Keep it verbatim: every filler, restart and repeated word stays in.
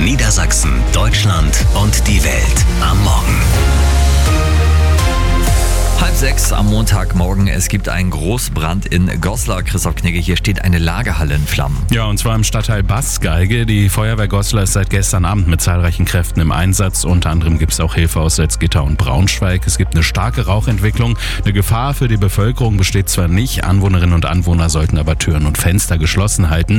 Niedersachsen, Deutschland und die Welt am Morgen. Halb sechs am Montagmorgen. Es gibt einen Großbrand in Goslar. Christoph Knigge, hier steht eine Lagerhalle in Flammen. Ja, und zwar im Stadtteil Bastgeige. Die Feuerwehr Goslar ist seit gestern Abend mit zahlreichen Kräften im Einsatz. Unter anderem gibt es auch Hilfe aus Salzgitter und Braunschweig. Es gibt eine starke Rauchentwicklung. Eine Gefahr für die Bevölkerung besteht zwar nicht, Anwohnerinnen und Anwohner sollten aber Türen und Fenster geschlossen halten.